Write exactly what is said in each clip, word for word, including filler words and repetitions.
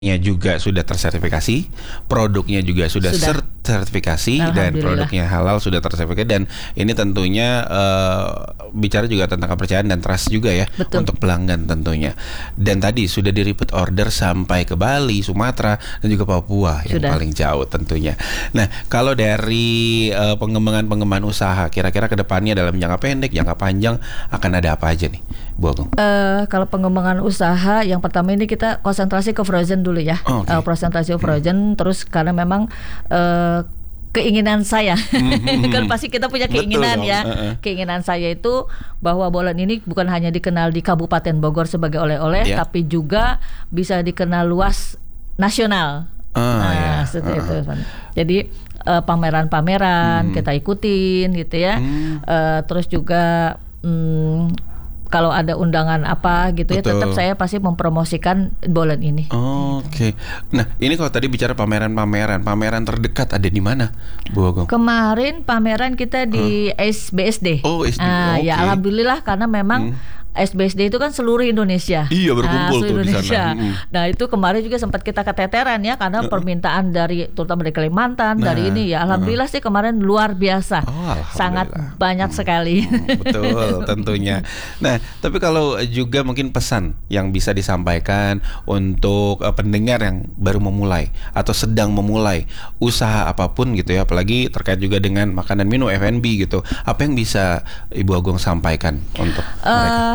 nya juga sudah tersertifikasi, produknya juga sudah, Sudah. sertifikasi dan produknya halal sudah tersertifikasi, dan ini tentunya uh, bicara juga tentang kepercayaan dan trust juga ya. Betul. Untuk pelanggan tentunya. Dan tadi sudah di repeat order sampai ke Bali, Sumatera dan juga Papua yang Sudah. paling jauh tentunya. Nah, kalau dari uh, pengembangan-pengembangan usaha kira-kira ke depannya dalam jangka pendek, jangka panjang akan ada apa aja nih, Bu Agung? Uh, kalau pengembangan usaha, yang pertama ini kita konsentrasi ke frozen dulu ya. Oh, okay. uh, konsentrasi frozen, hmm. terus karena memang uh, keinginan saya, mm-hmm. kan pasti kita punya keinginan. Betul, ya. Uh-uh. Keinginan saya itu bahwa bolen ini bukan hanya dikenal di Kabupaten Bogor sebagai oleh-oleh, yeah. tapi juga bisa dikenal luas nasional. Uh, nah, yeah. seperti uh-uh. itu. Jadi uh, pameran-pameran hmm. kita ikutin, gitu ya. Hmm. Uh, terus juga um, kalau ada undangan apa gitu. Betul. Ya tetap saya pasti mempromosikan bolen ini. Oh, Oke. Okay. Nah, ini kalau tadi bicara pameran-pameran, pameran terdekat ada di mana, Bu Agung? Kemarin pameran kita di huh? S B S D. Oh, S B S D. Nah, okay. Ya alhamdulillah karena memang hmm. S B S D itu kan seluruh Indonesia. Iya, berkumpul nah, tuh Indonesia. di sana. Hmm. Nah, itu kemarin juga sempat kita keteteran ya karena uh. permintaan dari terutama dari Kalimantan, nah, dari ini ya. Alhamdulillah uh. sih kemarin luar biasa. Oh, sangat banyak hmm. sekali. Hmm, betul, tentunya. Nah, tapi kalau juga mungkin pesan yang bisa disampaikan untuk uh, pendengar yang baru memulai atau sedang memulai usaha apapun gitu ya, apalagi terkait juga dengan makanan minum F and B gitu. Apa yang bisa Ibu Agung sampaikan untuk uh, mereka?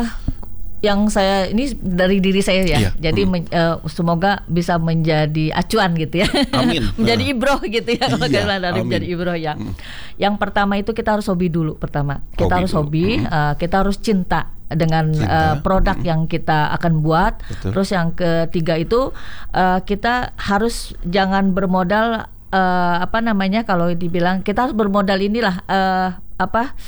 Yang saya ini dari diri saya ya, iya. jadi hmm. men, uh, semoga bisa menjadi acuan gitu ya, Amin. menjadi ibroh gitu ya, kalau iya, dari menjadi ibroh ya. Hmm. Yang pertama itu kita harus hobi dulu pertama, kita hobi harus dulu. hobi, hmm. uh, kita harus cinta dengan uh, produk hmm. yang kita akan buat. Betul. Terus yang ketiga itu uh, kita harus jangan bermodal uh, apa namanya kalau dibilang kita harus bermodal inilah uh, apa.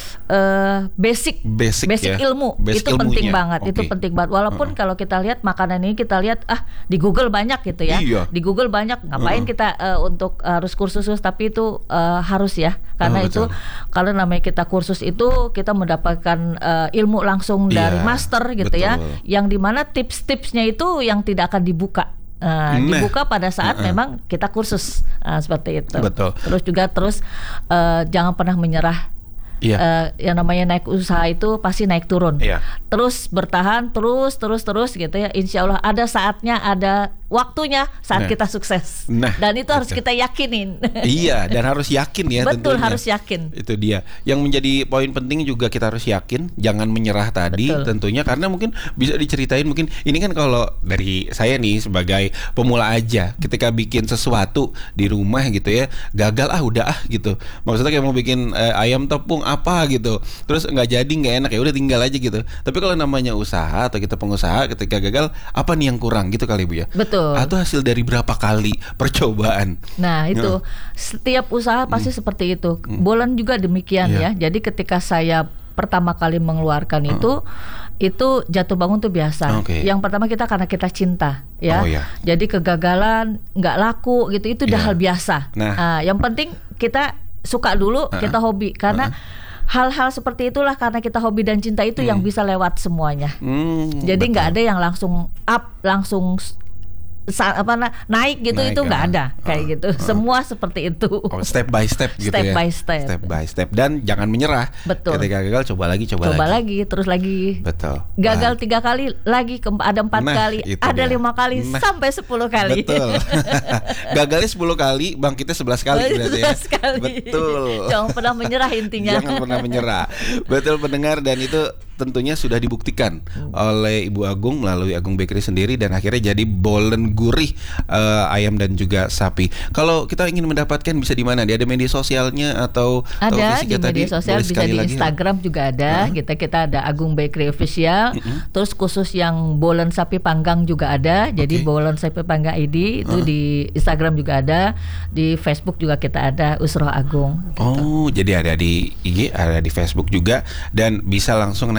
Uh, basic, basic, basic ya. ilmu basic itu ilmunya. penting banget, okay. itu penting banget. Walaupun uh-uh. kalau kita lihat makanan ini kita lihat ah di Google banyak gitu ya, iya. di Google banyak. Ngapain uh-uh. kita uh, untuk uh, harus kursus, tapi itu uh, harus ya, karena oh, itu kalau namanya kita kursus itu kita mendapatkan uh, ilmu langsung iya, dari master gitu betul. ya, yang dimana tips-tipsnya itu yang tidak akan dibuka. Uh, nah, dibuka pada saat uh-uh. memang kita kursus uh, seperti itu. Betul. Terus juga terus uh, jangan pernah menyerah. Iya. Uh, yang namanya naik usaha itu pasti naik turun. Iya. Terus bertahan terus terus terus gitu ya. Insya Allah ada saatnya, ada waktunya saat nah. kita sukses. Nah, dan itu harus kita yakinin. Iya, dan harus yakin ya. Betul, tentunya. harus yakin. Itu dia. Yang menjadi poin penting juga kita harus yakin, jangan menyerah tadi. Betul. Tentunya karena mungkin bisa diceritain mungkin ini kan kalau dari saya nih sebagai pemula aja, ketika bikin sesuatu di rumah gitu ya, gagal ah udah ah gitu. Maksudnya kayak mau bikin eh, ayam tepung apa gitu, terus nggak jadi, nggak enak, ya udah tinggal aja gitu. Tapi kalau namanya usaha atau kita pengusaha, ketika gagal apa nih yang kurang gitu kali Bu ya. Betul. Atau hasil dari berapa kali percobaan. Nah itu nah. setiap usaha pasti hmm. seperti itu. Bolen juga demikian yeah. ya. Jadi ketika saya pertama kali mengeluarkan uh. itu itu jatuh bangun tuh biasa. Okay. Yang pertama kita karena kita cinta ya. Oh, yeah. Jadi kegagalan nggak laku gitu itu udah yeah. hal biasa. Nah. Nah, yang penting kita suka dulu, uh-uh. kita hobi karena uh-uh. hal-hal seperti itulah karena kita hobi dan cinta itu hmm. yang bisa lewat semuanya. Hmm, Jadi nggak ada yang langsung up, langsung sa- apa na- naik gitu, naik, itu nggak ya. ada kayak uh, gitu. Uh. Semua seperti itu. Oh, step by step gitu step ya. By step. Step by step dan jangan menyerah. Betul. Ketika gagal coba lagi, coba, coba lagi. lagi, terus lagi. Betul. Gagal nah. tiga kali, lagi ke- ada empat nah, kali, ada dia. lima kali, nah. sampai sepuluh kali. Betul. Gagalnya sepuluh kali, bangkitnya sebelas kali berarti ya. Kali. Betul. Jangan pernah menyerah intinya. Jangan pernah menyerah. Betul pendengar, dan itu tentunya sudah dibuktikan hmm. oleh Ibu Agung melalui Agung Bakery sendiri, dan akhirnya jadi bolen gurih uh, ayam dan juga sapi. Kalau kita ingin mendapatkan bisa di mana? Dia ada media sosialnya atau ada di media tadi? Sosial, bisa di Instagram ya? Juga ada. Uh-huh. Kita kita ada Agung Bakery Official. Uh-huh. Terus khusus yang bolen sapi panggang juga ada. Jadi okay. bolen sapi panggang I D itu uh-huh. di Instagram juga ada, di Facebook juga kita ada Usroh Agung. Gitu. Oh, jadi ada di I G, ada di Facebook juga, dan bisa langsung nanti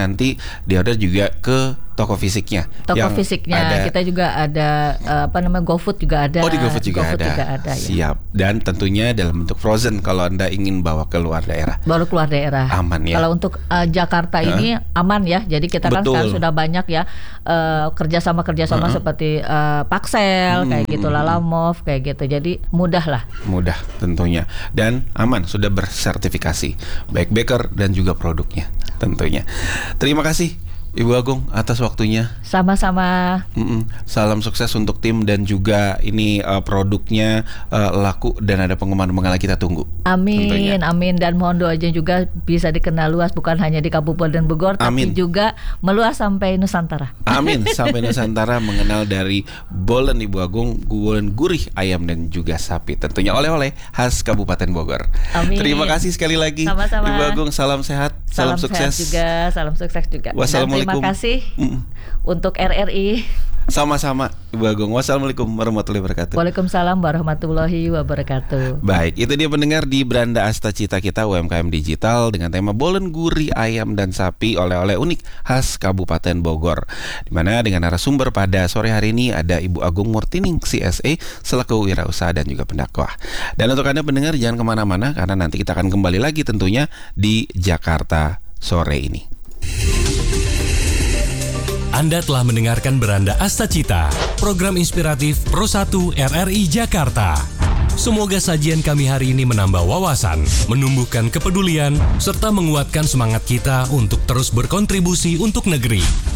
nanti diorder juga ke toko fisiknya. Toko fisiknya ada, kita juga ada uh, apa namanya GoFood juga ada. Oh di GoFood juga GoFood ada. Juga ada Siap. Ya. Dan tentunya dalam bentuk frozen kalau Anda ingin bawa ke luar daerah. Baru keluar daerah. Aman ya. Kalau untuk uh, Jakarta huh? ini aman ya. Jadi kita kan Betul. sekarang sudah banyak ya uh, kerjasama kerjasama uh-huh. seperti uh, Paxel hmm. kayak gitu, Lalamove kayak gitu. Jadi mudah lah. Mudah tentunya dan aman, sudah bersertifikasi baik baker dan juga produknya tentunya. Terima kasih Ibu Agung atas waktunya. Sama-sama. Mm-mm. Salam sukses untuk tim dan juga ini uh, produknya uh, laku dan ada penggemar-penggemar kita tunggu. Amin, tentunya. Amin dan mohon doanya juga bisa dikenal luas bukan hanya di Kabupaten Bogor Amin. tapi juga meluas sampai Nusantara. Amin, sampai Nusantara mengenal dari bolen Ibu Agung, bolen gurih ayam dan juga sapi. Tentunya oleh-oleh khas Kabupaten Bogor. Amin. Terima kasih sekali lagi. Sama-sama. Ibu Agung, salam sehat, salam, salam sukses sehat juga, salam sukses juga. Wassalamualaikum. Terima kasih mm. untuk R R I. Sama-sama Ibu Agung. Wassalamualaikum warahmatullahi wabarakatuh. Waalaikumsalam warahmatullahi wabarakatuh. Baik, itu dia pendengar di Beranda Asta Cita kita U M K M Digital dengan tema bolen gurih ayam dan sapi oleh-oleh unik khas Kabupaten Bogor. Dimana dengan narasumber pada sore hari ini ada Ibu Agung Murtining C S A selaku wirausaha dan juga pendakwah. Dan untuk Anda pendengar jangan kemana-mana karena nanti kita akan kembali lagi tentunya di Jakarta sore ini. Anda telah mendengarkan Beranda Asta Cita, program inspiratif Pro satu R R I Jakarta. Semoga sajian kami hari ini menambah wawasan, menumbuhkan kepedulian, serta menguatkan semangat kita untuk terus berkontribusi untuk negeri.